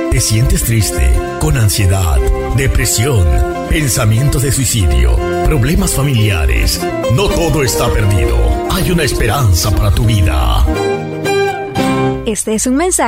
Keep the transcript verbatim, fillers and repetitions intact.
¿Te sientes triste, con ansiedad, depresión, pensamientos de suicidio, problemas familiares? No todo está perdido. Hay una esperanza para tu vida. Este es un mensaje